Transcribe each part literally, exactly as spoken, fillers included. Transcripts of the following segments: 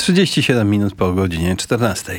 trzydzieści siedem minut po godzinie czternastej.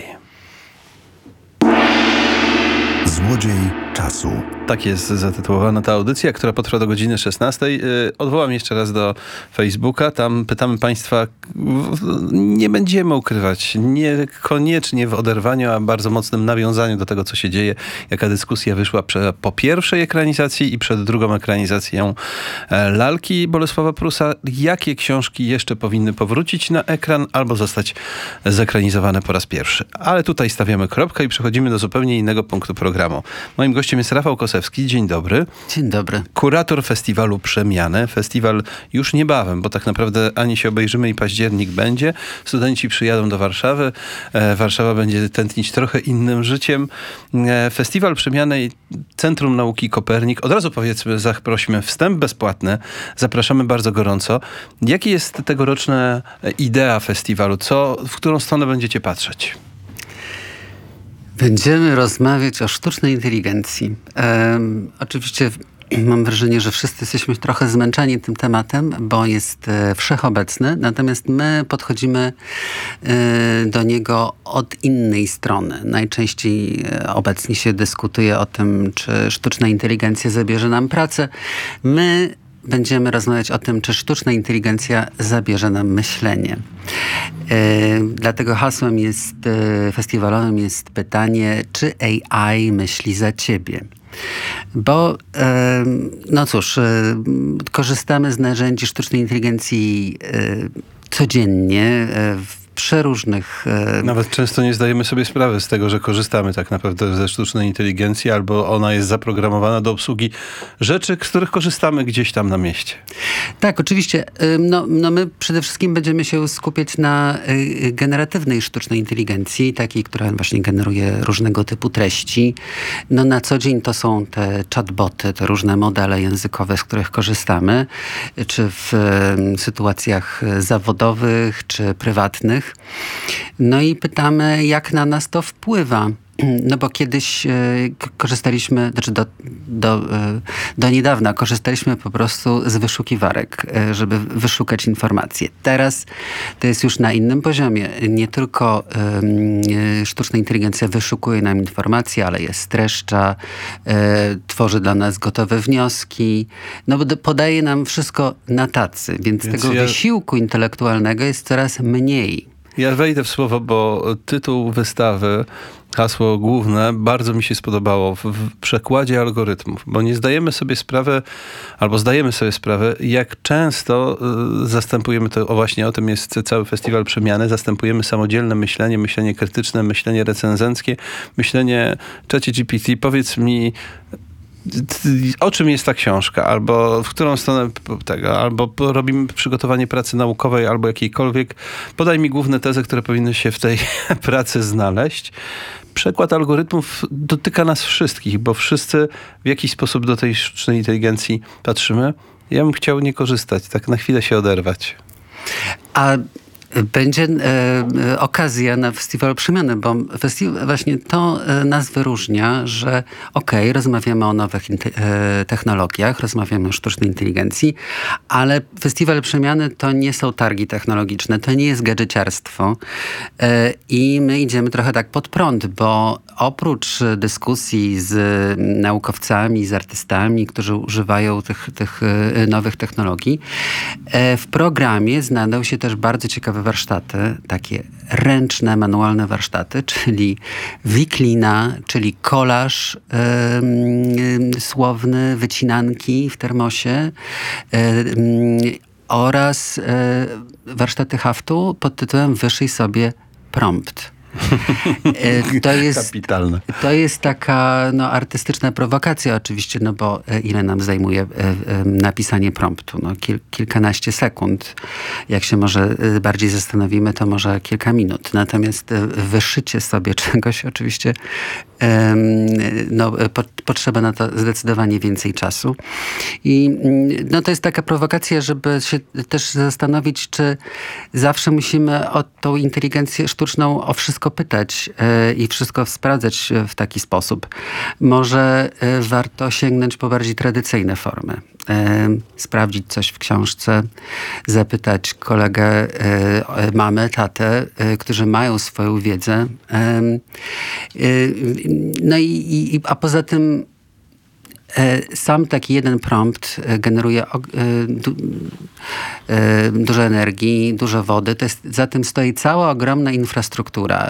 Złodziej czasu. Tak jest zatytułowana ta audycja, która potrwa do godziny szesnastej. Odwołam jeszcze raz do Facebooka. Tam pytamy Państwa, nie będziemy ukrywać, niekoniecznie w oderwaniu, a bardzo mocnym nawiązaniu do tego, co się dzieje, jaka dyskusja wyszła prze, po pierwszej ekranizacji i przed drugą ekranizacją Lalki Bolesława Prusa. Jakie książki jeszcze powinny powrócić na ekran albo zostać zekranizowane po raz pierwszy? Ale tutaj stawiamy kropkę i przechodzimy do zupełnie innego punktu programu. Moim gościem jest Rafał Kosewski. Dzień dobry. Dzień dobry. Kurator festiwalu Przemianę. Festiwal już niebawem, bo tak naprawdę ani się obejrzymy i październik będzie. Studenci przyjadą do Warszawy. E, Warszawa będzie tętnić trochę innym życiem. E, Festiwal Przemiany, Centrum Nauki Kopernik. Od razu powiedzmy, zaprośmy, wstęp bezpłatny. Zapraszamy bardzo gorąco. Jaki jest tegoroczna idea festiwalu? Co, w którą stronę będziecie patrzeć? Będziemy rozmawiać o sztucznej inteligencji. Um, oczywiście mam wrażenie, że wszyscy jesteśmy trochę zmęczeni tym tematem, bo jest e, wszechobecny, natomiast my podchodzimy e, do niego od innej strony. Najczęściej e, obecnie się dyskutuje o tym, czy sztuczna inteligencja zabierze nam pracę. My będziemy rozmawiać o tym, czy sztuczna inteligencja zabierze nam myślenie. Yy, dlatego hasłem jest, yy, festiwalowym jest pytanie, czy A I myśli za ciebie? Bo, yy, no cóż, yy, korzystamy z narzędzi sztucznej inteligencji yy, codziennie, yy, w przeróżnych... E... Nawet często nie zdajemy sobie sprawy z tego, że korzystamy tak naprawdę ze sztucznej inteligencji, albo ona jest zaprogramowana do obsługi rzeczy, z których korzystamy gdzieś tam na mieście. Tak, oczywiście. No, no my przede wszystkim będziemy się skupiać na generatywnej sztucznej inteligencji, takiej, która właśnie generuje różnego typu treści. No na co dzień to są te chatboty, te różne modele językowe, z których korzystamy, czy w sytuacjach zawodowych, czy prywatnych. No i pytamy, jak na nas to wpływa. No bo kiedyś e, korzystaliśmy, znaczy do, do, e, do niedawna korzystaliśmy po prostu z wyszukiwarek, e, żeby wyszukać informacje. Teraz to jest już na innym poziomie. Nie tylko e, sztuczna inteligencja wyszukuje nam informacje, ale je streszcza, e, tworzy dla nas gotowe wnioski. No bo podaje nam wszystko na tacy, więc, więc tego ja... wysiłku intelektualnego jest coraz mniej. Ja wejdę w słowo, bo tytuł wystawy, hasło główne, bardzo mi się spodobało w, w przekładzie algorytmów, bo nie zdajemy sobie sprawy, albo zdajemy sobie sprawę, jak często y, zastępujemy, to o właśnie o tym jest cały festiwal Przemiany, zastępujemy samodzielne myślenie, myślenie krytyczne, myślenie recenzenckie, myślenie ChatGPT. Powiedz mi, o czym jest ta książka, albo w którą stronę tego, albo robimy przygotowanie pracy naukowej, albo jakiejkolwiek. Podaj mi główne tezy, które powinny się w tej pracy znaleźć. Przekład algorytmów dotyka nas wszystkich, bo wszyscy w jakiś sposób do tej sztucznej inteligencji patrzymy. Ja bym chciał nie korzystać, tak na chwilę się oderwać. A będzie e, okazja na festiwal Przemiany, bo festiwal właśnie to e, nas wyróżnia, że okej, okay, rozmawiamy o nowych e, technologiach, rozmawiamy o sztucznej inteligencji, ale festiwal Przemiany to nie są targi technologiczne, to nie jest gadżeciarstwo e, i my idziemy trochę tak pod prąd, bo oprócz dyskusji z naukowcami, z artystami, którzy używają tych, tych nowych technologii, e, w programie znajdą się też bardzo ciekawe warsztaty, takie ręczne, manualne warsztaty, czyli wiklina, czyli kolaż yy, słowny, wycinanki w termosie yy, oraz yy, warsztaty haftu pod tytułem Wyszyj sobie prompt. To jest, Kapitalne. To jest taka no, artystyczna prowokacja oczywiście, no bo ile nam zajmuje e, e, napisanie promptu? No, kil, kilkanaście sekund. Jak się może bardziej zastanowimy, to może kilka minut. Natomiast wyszycie sobie czegoś oczywiście e, no, po, potrzeba na to zdecydowanie więcej czasu. I no, to jest taka prowokacja, żeby się też zastanowić, czy zawsze musimy o tą inteligencję sztuczną o wszystko wszystko pytać e, i wszystko sprawdzać w taki sposób. Może e, warto sięgnąć po bardziej tradycyjne formy. E, sprawdzić coś w książce, zapytać kolegę, e, mamę, tatę, e, którzy mają swoją wiedzę. E, e, no i, i, a poza tym sam taki jeden prompt generuje du, dużo energii, dużo wody. To jest, za tym stoi cała ogromna infrastruktura,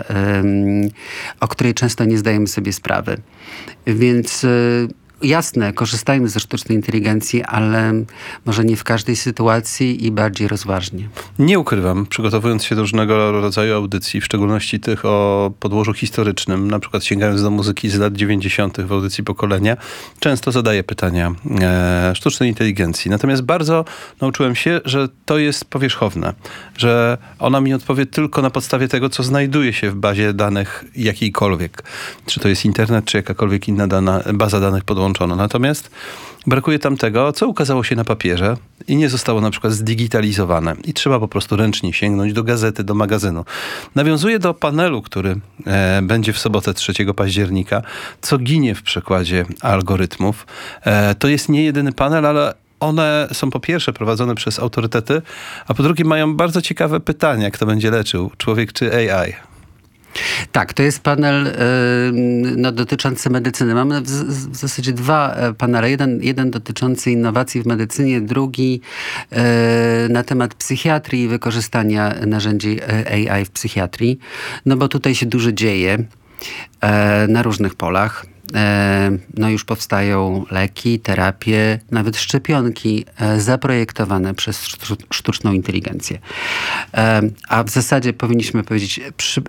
o której często nie zdajemy sobie sprawy. Więc jasne, korzystajmy ze sztucznej inteligencji, ale może nie w każdej sytuacji i bardziej rozważnie. Nie ukrywam, przygotowując się do różnego rodzaju audycji, w szczególności tych o podłożu historycznym, na przykład sięgając do muzyki z lat dziewięćdziesiątych w audycji Pokolenia, często zadaję pytania e, sztucznej inteligencji. Natomiast bardzo nauczyłem się, że to jest powierzchowne, że ona mi odpowie tylko na podstawie tego, co znajduje się w bazie danych jakiejkolwiek. Czy to jest internet, czy jakakolwiek inna dana, baza danych podłączona. Natomiast brakuje tam tego, co ukazało się na papierze i nie zostało na przykład zdigitalizowane. I trzeba po prostu ręcznie sięgnąć do gazety, do magazynu. Nawiązuję do panelu, który e, będzie w sobotę trzeciego października. Co ginie w przekładzie algorytmów. E, to jest nie jedyny panel, ale one są po pierwsze prowadzone przez autorytety, a po drugie mają bardzo ciekawe pytania, kto będzie leczył, człowiek czy A I. Tak, to jest panel no, dotyczący medycyny. Mamy w, w zasadzie dwa panele. Jeden, jeden dotyczący innowacji w medycynie, drugi e, na temat psychiatrii i wykorzystania narzędzi A I w psychiatrii. No bo tutaj się dużo dzieje e, na różnych polach. No już powstają leki, terapie, nawet szczepionki zaprojektowane przez sztuczną inteligencję. A w zasadzie powinniśmy powiedzieć przy,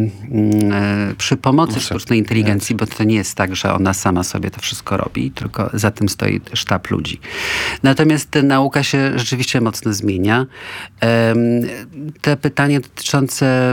przy pomocy sztucznej inteligencji, bo to nie jest tak, że ona sama sobie to wszystko robi, tylko za tym stoi sztab ludzi. Natomiast nauka się rzeczywiście mocno zmienia. Te pytania dotyczące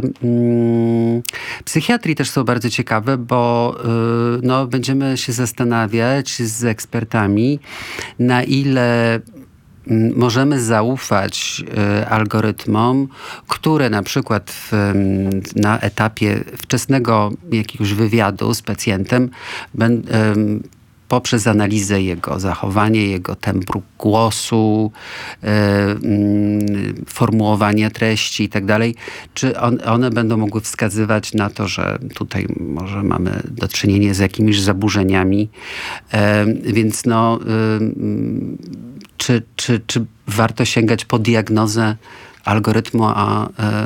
psychiatrii też są bardzo ciekawe, bo no, będziemy się zastanawiać z ekspertami, na ile możemy zaufać y, algorytmom, które na przykład w, na etapie wczesnego jakiegoś wywiadu z pacjentem ben, y, poprzez analizę jego zachowania, jego tembru głosu, y, y, formułowania treści i tak dalej, czy on, one będą mogły wskazywać na to, że tutaj może mamy do czynienia z jakimiś zaburzeniami. Y, więc no, y, czy, czy, czy warto sięgać po diagnozę algorytmu, a, y,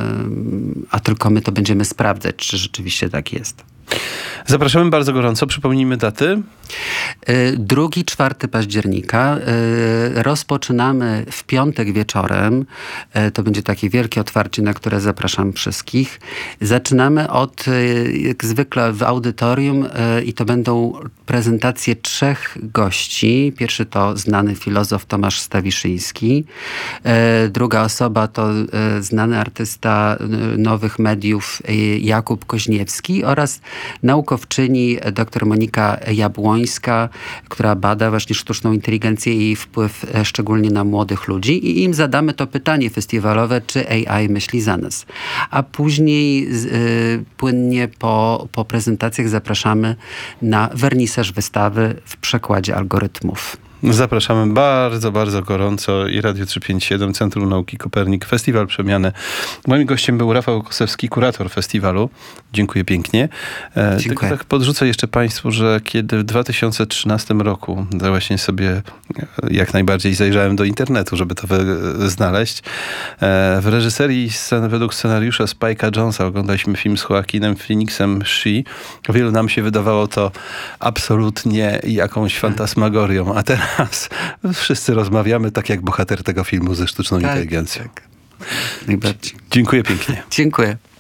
a tylko my to będziemy sprawdzać, czy rzeczywiście tak jest. Zapraszamy bardzo gorąco. Przypomnijmy daty. drugiego czwartego października. Rozpoczynamy w piątek wieczorem. To będzie takie wielkie otwarcie, na które zapraszam wszystkich. Zaczynamy od, jak zwykle w audytorium, i to będą prezentacje trzech gości. Pierwszy to znany filozof Tomasz Stawiszyński. Druga osoba to znany artysta nowych mediów Jakub Koźniewski oraz naukowczyni dr Monika Jabłońska, która bada właśnie sztuczną inteligencję i jej wpływ szczególnie na młodych ludzi. I im zadamy to pytanie festiwalowe, czy A I myśli za nas. A później y, płynnie po, po prezentacjach zapraszamy na wernisaż wystawy w przekładzie algorytmów. Zapraszamy bardzo, bardzo gorąco i Radio trzysta pięćdziesiąt siedem, Centrum Nauki Kopernik, Festiwal Przemiany. Moim gościem był Rafał Kosewski, kurator festiwalu. Dziękuję pięknie. Dziękuję. Tylko tak podrzucę jeszcze Państwu, że kiedy w dwa tysiące trzynastym roku to właśnie sobie jak najbardziej zajrzałem do internetu, żeby to znaleźć. W reżyserii sceny według scenariusza Spike'a Jonesa oglądaliśmy film z Joaquinem Phoenixem She. Wielu nam się wydawało to absolutnie jakąś fantasmagorią, a teraz wszyscy rozmawiamy tak jak bohater tego filmu ze sztuczną tak, inteligencją. Tak. Najbardziej. Dziękuję pięknie. Dziękuję.